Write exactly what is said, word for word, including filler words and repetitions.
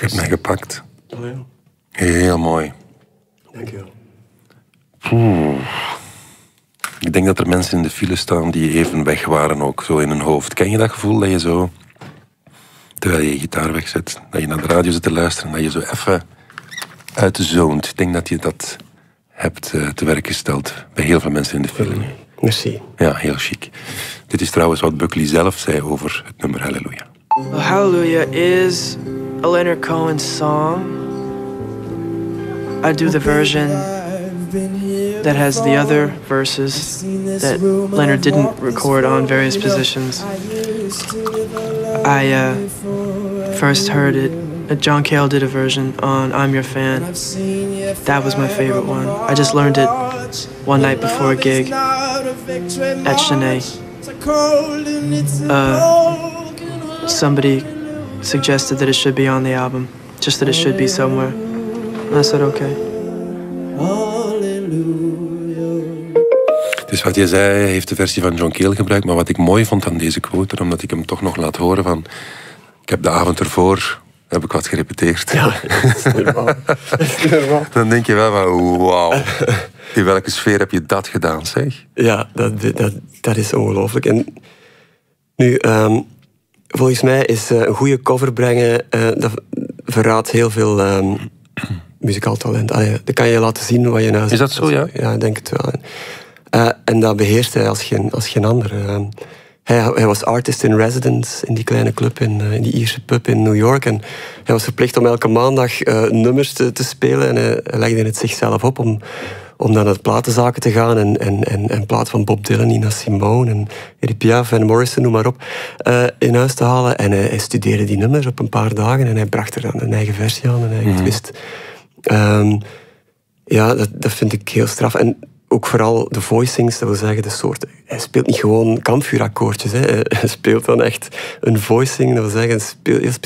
hebt mij gepakt. Oh, ja. Heel mooi. Dank je wel. Oeh. Ik denk dat er mensen in de file staan die even weg waren ook, zo in hun hoofd. Ken je dat gevoel dat je zo, terwijl je je gitaar wegzet, dat je naar de radio zit te luisteren, dat je zo even uitzoont? Ik denk dat je dat hebt uh, te werk gesteld bij heel veel mensen in de file. Mm, merci. Ja, heel chic. Dit is trouwens wat Buckley zelf zei over het nummer Hallelujah. Well, Hallelujah is a Leonard Cohen song. I do the version that has the other verses that Leonard didn't record on various positions. I uh, first heard it, uh, John Cale did a version on I'm Your Fan. That was my favorite one. I just learned it one night before a gig at Chennai. Uh, somebody suggested that it should be on the album, just that it should be somewhere. And I said, okay. Dus wat je zei, hij heeft de versie van John Cale gebruikt, maar wat ik mooi vond aan deze quote, omdat ik hem toch nog laat horen van, ik heb de avond ervoor, heb ik wat gerepeteerd. Ja, dat is normaal. Dat is normaal. Dan denk je wel van, wauw, in welke sfeer heb je dat gedaan, zeg? Ja, dat, dat, dat is ongelooflijk. En nu, um, volgens mij is uh, een goede cover brengen, uh, dat verraadt heel veel um, muzikaal talent. Allee, dat kan je laten zien wat je nou zegt. Is dat zo, ja? Ja, ik denk het wel. Uh, en dat beheerst hij als geen, als geen ander. Uh, hij, hij was artist in residence in die kleine club, in, uh, in die Ierse pub in New York. En hij was verplicht om elke maandag uh, nummers te, te spelen. En hij, hij legde het zichzelf op om, om dan naar de platenzaken te gaan. En, en, en, en plaat van Bob Dylan, Nina Simone en Edith Piaf, Van Morrison, noem maar op, uh, in huis te halen. En hij, hij studeerde die nummers op een paar dagen. En hij bracht er dan een eigen versie aan, een eigen twist. Um, ja, dat, dat vind ik heel straf. En ook vooral de voicings, dat wil zeggen de soort. Hij speelt niet gewoon kampvuurakkoordjes. Hè. Hij speelt dan echt een voicing, dat wil zeggen een speel,